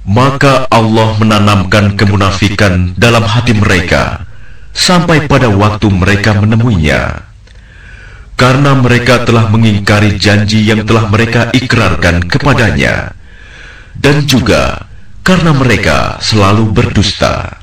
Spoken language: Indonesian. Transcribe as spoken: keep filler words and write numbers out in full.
Maka Allah menanamkan kemunafikan dalam hati mereka sampai pada waktu mereka menemuinya, karena mereka telah mengingkari janji yang telah mereka ikrarkan kepadanya, dan juga karena mereka selalu berdusta.